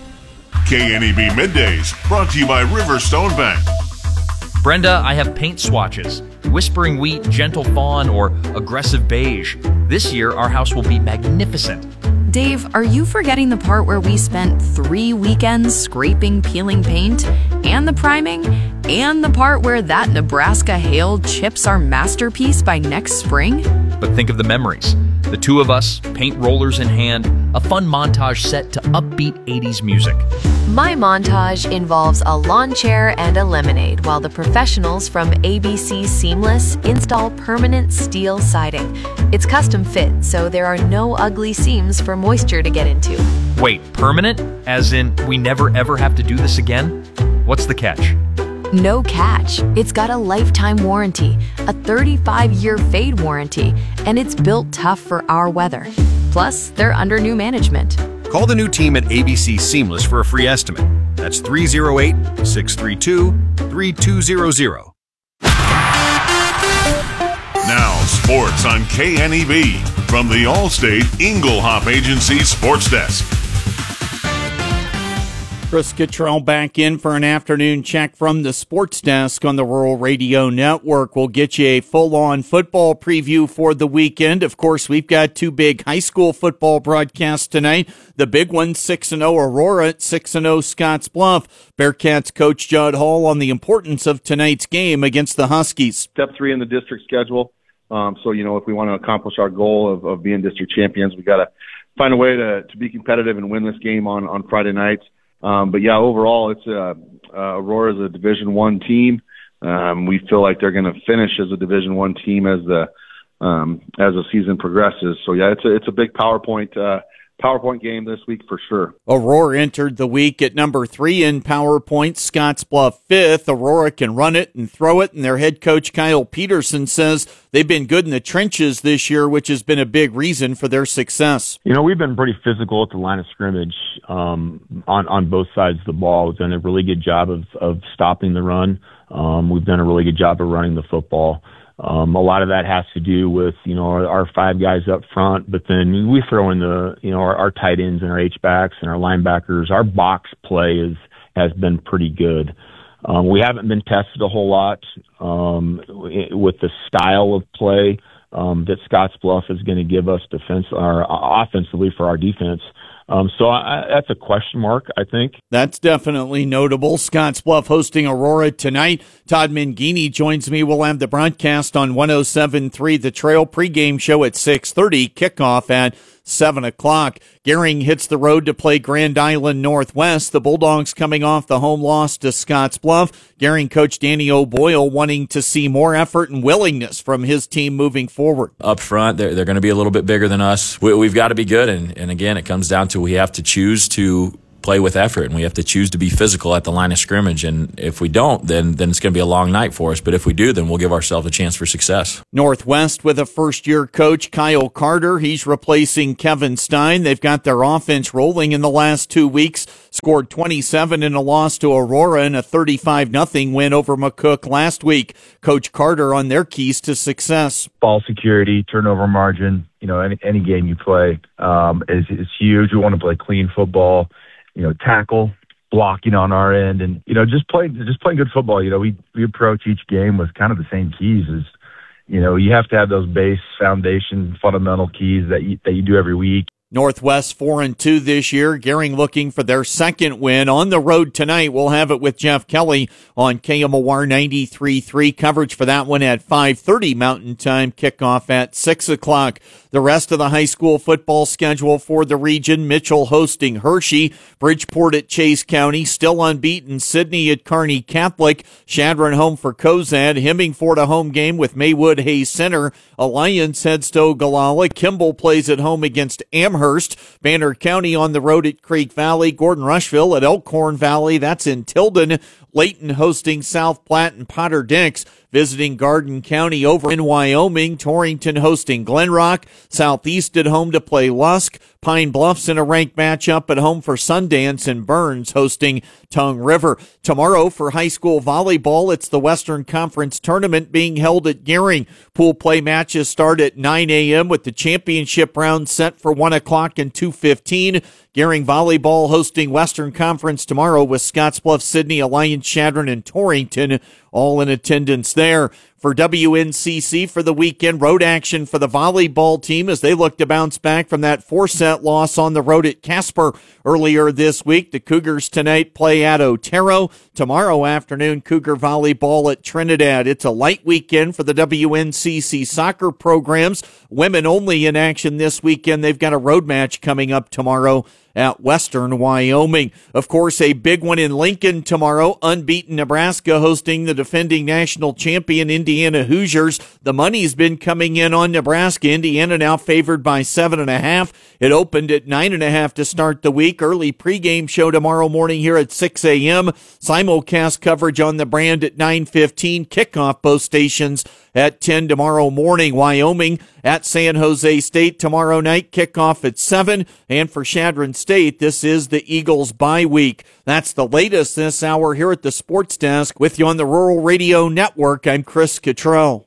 K N E B Middays, brought to you by Riverstone Bank. Brenda, I have paint swatches. Whispering Wheat, Gentle Fawn, or Aggressive Beige. This year, our house will be magnificent. Dave, are you forgetting the part where we spent three weekends scraping, peeling paint, and the priming, and the part where that Nebraska hail chips our masterpiece by next spring? But think of the memories. The two of us, paint rollers in hand, a fun montage set to upbeat eighties music. My montage involves a lawn chair and a lemonade while the professionals from A B C Seamless install permanent steel siding. It's custom fit, so there are no ugly seams for moisture to get into. Wait, permanent? As in, we never ever have to do this again? What's the catch? No catch. It's got a lifetime warranty, a thirty-five year fade warranty, and it's built tough for our weather. Plus, they're under new management. Call the new team at A B C Seamless for a free estimate. That's three oh eight, six three two, three two zero zero. Now, sports on K N E B from the Allstate Inglehop Agency Sports Desk. Chris Cottrell back in for an afternoon check from the sports desk on the Rural Radio Network. We'll get you a full-on football preview for the weekend. Of course, we've got two big high school football broadcasts tonight. The big one, six and oh Aurora at six and oh Scotts Bluff. Bearcats coach Judd Hall on the importance of tonight's game against the Huskies. Step three in the district schedule. Um, so, you know, if we want to accomplish our goal of, of being district champions, we got to find a way to, to be competitive and win this game on, on Friday nights. Um, but yeah, overall, it's uh, uh, Aurora is a Division One team. Um, we feel like they're going to finish as a Division One team as the um, as the season progresses. So yeah, it's a it's a big PowerPoint uh, PowerPoint game this week for sure. Aurora entered the week at number three in PowerPoint, Scotts Bluff fifth. Aurora can run it and throw it, and their head coach Kyle Peterson says they've been good in the trenches this year, which has been a big reason for their success. You know, we've been pretty physical at the line of scrimmage um, on, on both sides of the ball. We've done a really good job of, of stopping the run. Um, we've done a really good job of running the football. Um, a lot of that has to do with, you know, our, our five guys up front, but then we throw in the, you know, our, our tight ends and our H-backs and our linebackers. Our box play is, has been pretty good. Um, we haven't been tested a whole lot um, with the style of play um, that Scotts Bluff is going to give us defense or offensively for our defense. Um, so I, that's a question mark, I think. That's definitely notable. Scottsbluff hosting Aurora tonight. Todd Mangini joins me. We'll have the broadcast on one oh seven point three The Trail. Pregame show at six thirty. Kickoff at seven o'clock. Gering hits the road to play Grand Island Northwest. The Bulldogs coming off the home loss to Scottsbluff. Gering coach Danny O'Boyle wanting to see more effort and willingness from his team moving forward. Up front, they're, they're going to be a little bit bigger than us. We, we've got to be good, and, and again, it comes down to we have to choose to play with effort, and we have to choose to be physical at the line of scrimmage. And if we don't, then then it's going to be a long night for us. But if we do, then we'll give ourselves a chance for success. Northwest with a first-year coach, Kyle Carter. He's replacing Kevin Stein. They've got their offense rolling in the last two weeks. Scored twenty-seven in a loss to Aurora and a thirty-five nothing win over McCook last week. Coach Carter on their keys to success. Ball security, turnover margin, you know, any, any game you play um, is, is huge. We want to play clean football. You know, tackle, blocking on our end, and, you know, just play, just playing good football. You know, we, we approach each game with kind of the same keys as, you know, you have to have those base foundation fundamental keys that you, that you do every week. Northwest four and two this year. Gering looking for their second win on the road tonight. We'll have it with Jeff Kelly on K M O R ninety-three point three. Coverage for that one at five thirty Mountain Time. Kickoff at six o'clock. The rest of the high school football schedule for the region. Mitchell hosting Hershey. Bridgeport at Chase County. Still unbeaten. Sidney at Kearney Catholic. Shadron home for Cozad. Hemingford a home game with Maywood Hayes Center. Alliance heads to Ogallala. Kimball plays at home against Amherst. Banner County on the road at Creek Valley. Gordon Rushville at Elkhorn Valley. That's in Tilden. Layton hosting South Platte, and Potter Dix visiting Garden County over in Wyoming. Torrington hosting Glen Rock. Southeast at home to play Lusk. Pine Bluffs in a ranked matchup at home for Sundance, and Burns hosting Tongue River. Tomorrow for high school volleyball, it's the Western Conference Tournament being held at Gering. Pool play matches start at nine a.m. with the championship round set for one o'clock and two fifteen. Gering Volleyball hosting Western Conference tomorrow with Scottsbluff, Sidney, Alliance, Shadron, and Torrington all in attendance there. For W N C C for the weekend, road action for the volleyball team as they look to bounce back from that four-set loss on the road at Casper earlier this week. The Cougars tonight play at Otero. Tomorrow afternoon, Cougar volleyball at Trinidad. It's a light weekend for the W N C C soccer programs. Women only in action this weekend. They've got a road match coming up tomorrow at Western Wyoming. Of course, a big one in Lincoln tomorrow. Unbeaten Nebraska hosting the defending national champion Indiana Hoosiers. The money's been coming in on Nebraska. Indiana now favored by seven and a half. It opened at nine and a half to start the week. Early pregame show tomorrow morning here at six a.m. Simulcast coverage on the brand at nine fifteen. Kickoff both stations at ten tomorrow morning. Wyoming at San Jose State tomorrow night. Kickoff at seven. And for Shadron State, this is the Eagles bye week. That's the latest this hour here at the Sports Desk. With you on the Rural Radio Network, I'm Chris Cottrell.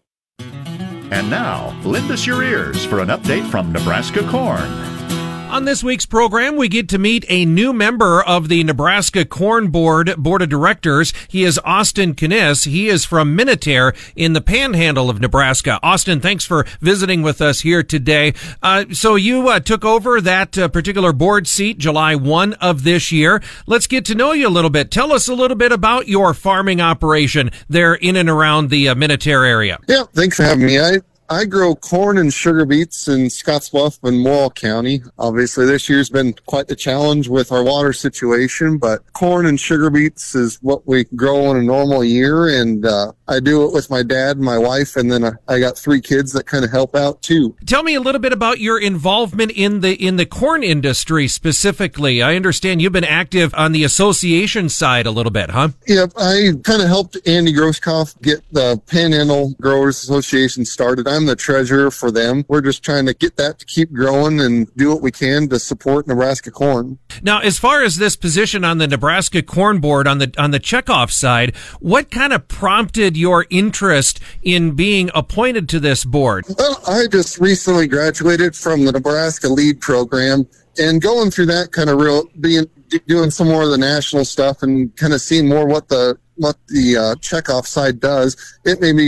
And now, lend us your ears for an update from Nebraska Corn. On this week's program, we get to meet a new member of the Nebraska Corn Board Board of Directors. He is Austin Kniss. He is from Minutair in the Panhandle of Nebraska. Austin, thanks for visiting with us here today. Uh, so you uh, took over that uh, particular board seat July first of this year. Let's get to know you a little bit. Tell us a little bit about your farming operation there in and around the uh, Minutair area. Yeah, thanks for having me. I I grow corn and sugar beets in Scottsbluff and Morrill County. Obviously, this year's been quite the challenge with our water situation, but corn and sugar beets is what we grow in a normal year, and uh, I do it with my dad and my wife, and then I, I got three kids that kind of help out too. Tell me a little bit about your involvement in the in the corn industry specifically. I understand you've been active on the association side a little bit, huh? Yep, I kind of helped Andy Grosskopf get the Panhandle Growers Association started. I'm the treasurer for them. We're just trying to get that to keep growing and do what we can to support Nebraska corn. Now, as far as this position on the Nebraska Corn Board on the on the checkoff side, what kind of prompted your interest in being appointed to this board? Well, I just recently graduated from the Nebraska LEAD program, and going through that kind of real being doing some more of the national stuff and kind of seeing more what the what the uh, checkoff side does, it made me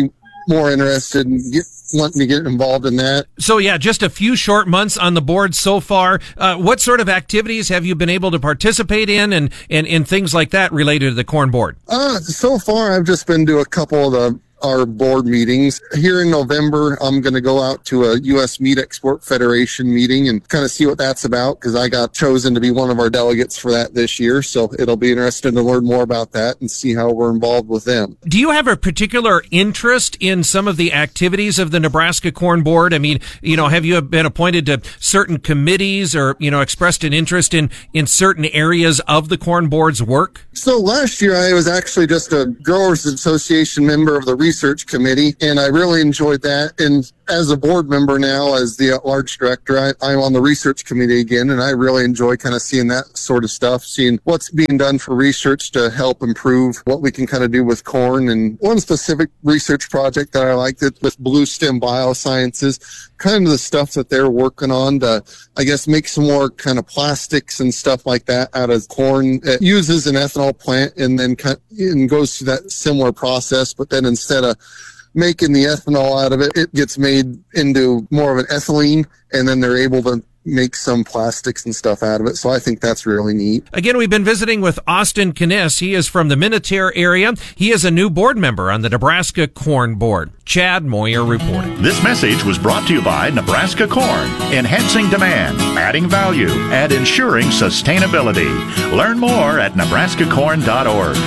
more interested in get, wanting to get involved in that. So, yeah, just a few short months on the board so far. Uh, what sort of activities have you been able to participate in and, and, and things like that related to the corn board? Uh, so far, I've just been to a couple of the our board meetings. Here in November, I'm going to go out to a U S Meat Export Federation meeting and kind of see what that's about, because I got chosen to be one of our delegates for that this year. So it'll be interesting to learn more about that and see how we're involved with them. Do you have a particular interest in some of the activities of the Nebraska Corn Board? I mean, you know, have you been appointed to certain committees or, you know, expressed an interest in, in certain areas of the Corn Board's work? So last year, I was actually just a Growers Association member of the research committee, and I really enjoyed that. And as a board member now, as the at-large director, I, I'm on the research committee again, and I really enjoy kind of seeing that sort of stuff, seeing what's being done for research to help improve what we can kind of do with corn. And one specific research project that I liked it with Blue Stem Biosciences, kind of the stuff that they're working on to, I guess, make some more kind of plastics and stuff like that out of corn. It uses an ethanol plant and then kind of, and goes through that similar process, but then instead of making the ethanol out of it, it gets made into more of an ethylene, and then they're able to make some plastics and stuff out of it. So I think that's really neat. Again, we've been visiting with Austin Kniss. He is from the Minutair area. He is a new board member on the Nebraska Corn Board. Chad Moyer reporting. This message was brought to you by Nebraska Corn, enhancing demand, adding value, and ensuring sustainability. Learn more at nebraska corn dot org.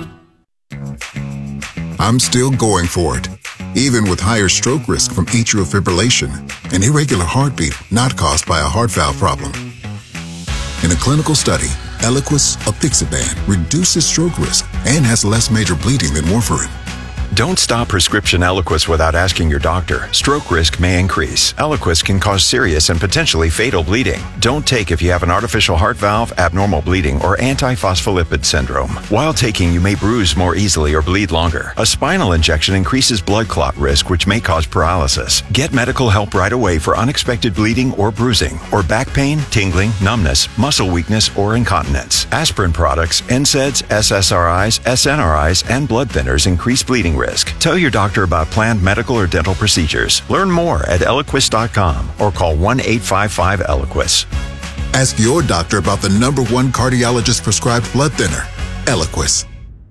I'm still going for it, even with higher stroke risk from atrial fibrillation, an irregular heartbeat not caused by a heart valve problem. In a clinical study, Eliquis apixaban reduces stroke risk and has less major bleeding than warfarin. Don't stop prescription Eliquis without asking your doctor. Stroke risk may increase. Eliquis can cause serious and potentially fatal bleeding. Don't take if you have an artificial heart valve, abnormal bleeding, or antiphospholipid syndrome. While taking, you may bruise more easily or bleed longer. A spinal injection increases blood clot risk, which may cause paralysis. Get medical help right away for unexpected bleeding or bruising, or back pain, tingling, numbness, muscle weakness, or incontinence. Aspirin products, N SAIDs, S S R Is, S N R Is, and blood thinners increase bleeding risk. Tell your doctor about planned medical or dental procedures. Learn more at eliquis dot com or call one eight five five Eliquis. Ask your doctor about the number one cardiologist prescribed blood thinner, Eliquis.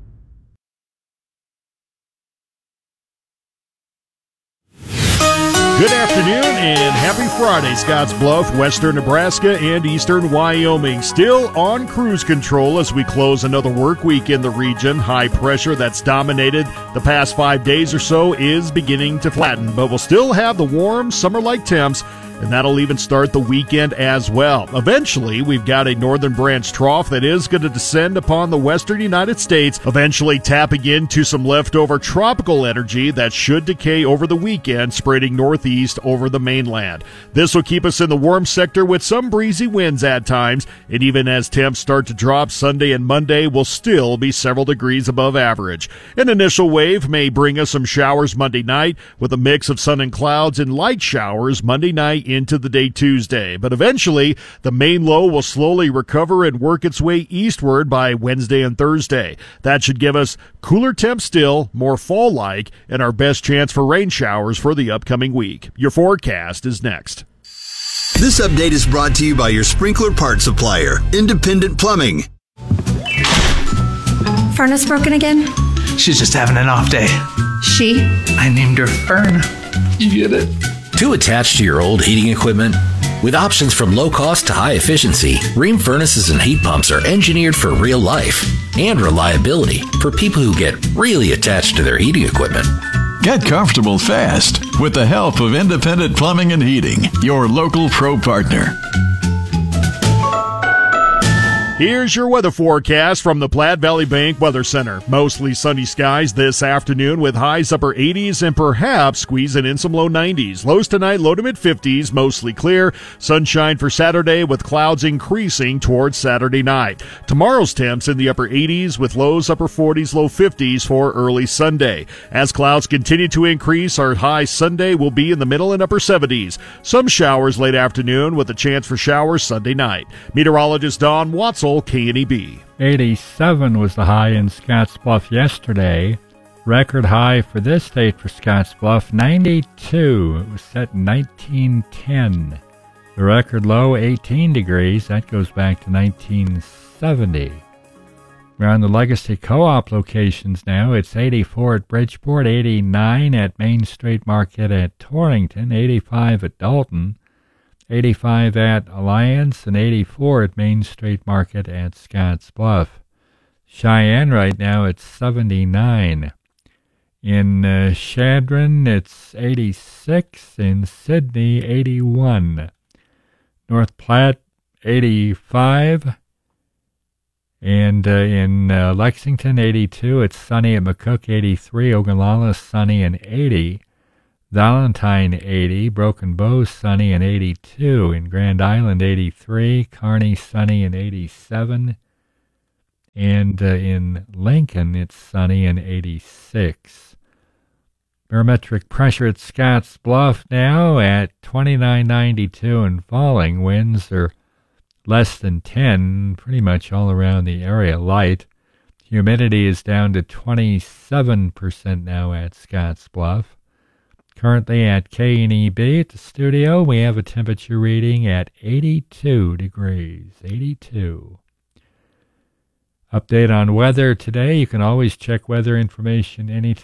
Good afternoon and happy Friday, Scottsbluff, Western Nebraska, and Eastern Wyoming. Still on cruise control as we close another work week in the region. High pressure that's dominated the past five days or so is beginning to flatten, but we'll still have the warm summer-like temps, and that'll even start the weekend as well. Eventually, we've got a northern branch trough that is going to descend upon the western United States, eventually tapping into some leftover tropical energy that should decay over the weekend, spreading northeast over the mainland. This will keep us in the warm sector with some breezy winds at times, and even as temps start to drop Sunday and Monday, will still be several degrees above average. An initial wave may bring us some showers Monday night, with a mix of sun and clouds and light showers Monday night into the day Tuesday. But eventually, the main low will slowly recover and work its way eastward by Wednesday and Thursday. That should give us cooler temps still, more fall-like, and our best chance for rain showers for the upcoming week. Your forecast is next. This update is brought to you by your sprinkler part supplier, Independent Plumbing. Furnace broken again? She's just having an off day. She? I named her Fern. You get it? Too attached to your old heating equipment? With options from low cost to high efficiency, Rheem furnaces and heat pumps are engineered for real life and reliability for people who get really attached to their heating equipment. Get comfortable fast with the help of Independent Plumbing and Heating, your local pro partner. Here's your weather forecast from the Platte Valley Bank Weather Center. Mostly sunny skies this afternoon with highs upper eighties and perhaps squeezing in some low nineties. Lows tonight, low to mid fifties, mostly clear. Sunshine for Saturday with clouds increasing towards Saturday night. Tomorrow's temps in the upper eighties with lows upper forties, low fifties for early Sunday. As clouds continue to increase, our high Sunday will be in the middle and upper seventies. Some showers late afternoon with a chance for showers Sunday night. Meteorologist Don Watzel, K N E B. eighty-seven was the high in Scottsbluff yesterday. Record high for this state for Scottsbluff, ninety-two. It was set in nineteen ten. The record low, eighteen degrees. That goes back to nineteen seventy. We're on the Legacy Co-op locations now. It's eighty-four at Bridgeport, eighty-nine at Main Street Market at Torrington, eighty-five at Dalton, eighty-five at Alliance, and eighty-four at Main Street Market at Scottsbluff. Cheyenne right now, it's seventy-nine. In uh, Chadron, it's eighty-six. In Sydney, eighty-one. North Platte, eighty-five. And uh, in uh, Lexington, eighty-two. It's sunny at McCook, eighty-three. Ogallala, sunny and eighty. Valentine, eighty. Broken Bow, sunny and eighty-two. In Grand Island, eighty-three. Kearney, sunny and eighty-seven. And uh, in Lincoln, it's sunny and eighty-six. Barometric pressure at Scotts Bluff now at twenty-nine ninety-two and falling. Winds are less than ten, pretty much all around the area, light. Humidity is down to twenty-seven percent now at Scotts Bluff. Currently at K N E B at the studio, we have a temperature reading at eighty-two degrees. eighty-two. Update on weather today. You can always check weather information anytime.